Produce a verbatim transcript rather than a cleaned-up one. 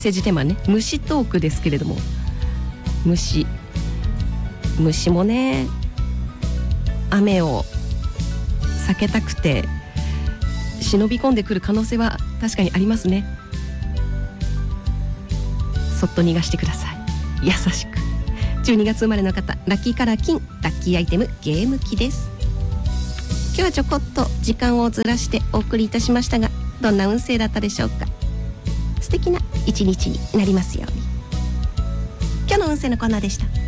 政治テーマね、虫トークですけれども、虫虫もね、雨を避けたくて忍び込んでくる可能性は確かにありますね。そっと逃がしてください、優しく。じゅうにがつ生まれの方、ラッキーカラー金、ラッキーアイテムゲーム機です。今日はちょこっと時間をずらしてお送りいたしましたが、どんな運勢だったでしょうか。素敵な一日になりますように。今日の運勢のコーナーでした。